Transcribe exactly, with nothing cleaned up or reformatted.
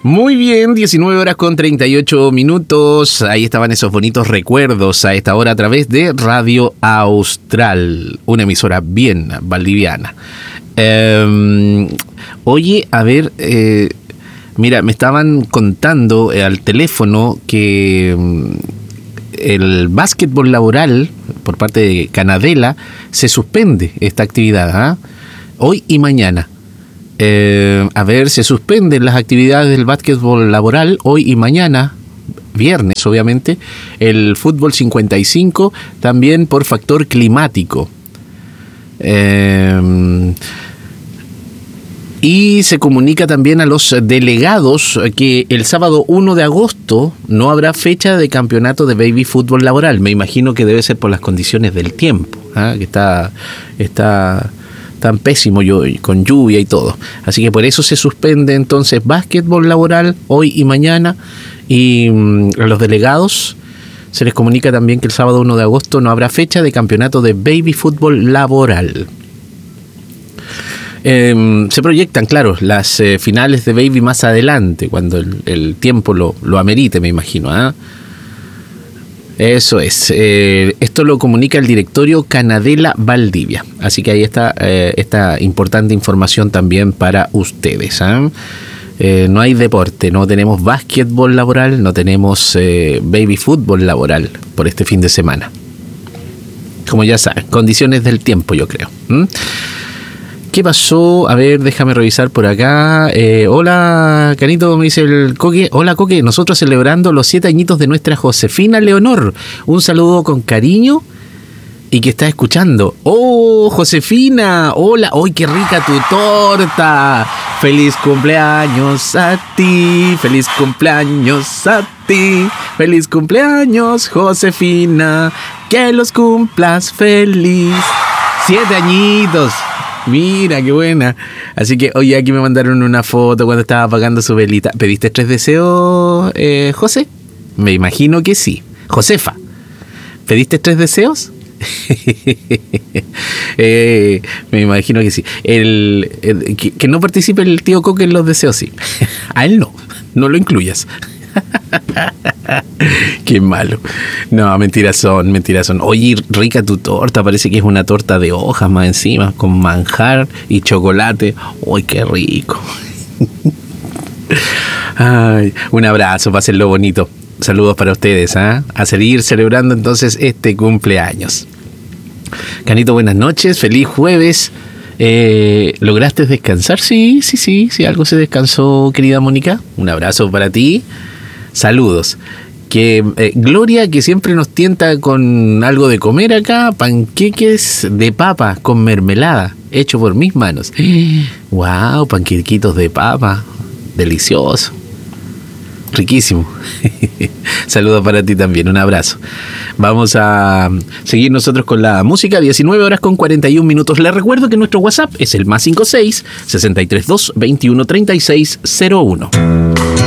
Muy bien, diecinueve horas con treinta y ocho minutos. Ahí estaban esos bonitos recuerdos a esta hora a través de Radio Austral, una emisora bien valdiviana. Eh, oye, a ver, eh, mira, me estaban contando eh, al teléfono que eh, el básquetbol laboral por parte de Canadela se suspende esta actividad, ¿eh? Hoy y mañana. Eh, a ver, se suspenden las actividades del básquetbol laboral hoy y mañana, viernes obviamente, el fútbol cincuenta y cinco también por factor climático. Eh, y se comunica también a los delegados que el sábado uno de agosto no habrá fecha de campeonato de baby fútbol laboral. Me imagino que debe ser por las condiciones del tiempo, ¿eh? que está... está tan pésimo yo, con lluvia y todo. Así que por eso se suspende entonces básquetbol laboral hoy y mañana. Y mmm, a los delegados se les comunica también que el sábado uno de agosto no habrá fecha de campeonato de baby fútbol laboral. Eh, se proyectan, claro, las eh, finales de baby más adelante, cuando el, el tiempo lo, lo amerite, me imagino, ¿eh? Eso es. Eh, esto lo comunica el directorio Canadela Valdivia. Así que ahí está eh, esta importante información también para ustedes, ¿eh? Eh, no hay deporte, no tenemos básquetbol laboral, no tenemos eh, baby fútbol laboral por este fin de semana. Como ya saben, condiciones del tiempo, yo creo. ¿Mm? ¿Qué pasó? A ver, déjame revisar por acá. Eh, hola, Canito, me dice el Coque. Hola, Coque. Nosotros celebrando los siete añitos de nuestra Josefina Leonor. Un saludo con cariño y que está escuchando. ¡Oh, Josefina! ¡Hola! ¡Ay, qué rica tu torta! ¡Feliz cumpleaños a ti! ¡Feliz cumpleaños a ti! ¡Feliz cumpleaños, Josefina! ¡Que los cumplas feliz! ¡Siete añitos! Mira, qué buena. Así que, oye, aquí me mandaron una foto cuando estaba apagando su velita. ¿Pediste tres deseos, eh, José? Me imagino que sí. Josefa, ¿pediste tres deseos? eh, me imagino que sí. El, el, que, que no participe el tío Coque en los deseos, sí. A él no, no lo incluyas. Qué malo. No, mentiras son, mentiras son. Oye, rica tu torta, parece que es una torta de hojas más encima, con manjar y chocolate. ¡Ay, qué rico! Ay, un abrazo, pásenlo bonito. Saludos para ustedes, ¿eh? A seguir celebrando entonces este cumpleaños. Canito, buenas noches, feliz jueves. Eh, ¿Lograste descansar? Sí, sí, sí, sí, algo se descansó, querida Mónica. Un abrazo para ti. Saludos. Que eh, Gloria, que siempre nos tienta con algo de comer acá, panqueques de papa con mermelada, hecho por mis manos. ¡Wow! Panquequitos de papa, delicioso, riquísimo. Saludos para ti también, un abrazo. Vamos a seguir nosotros con la música, diecinueve horas con cuarenta y un minutos. Les recuerdo que nuestro WhatsApp es el más cincuenta y seis, sesenta y tres dos, veintiuno, treinta y seis, cero uno.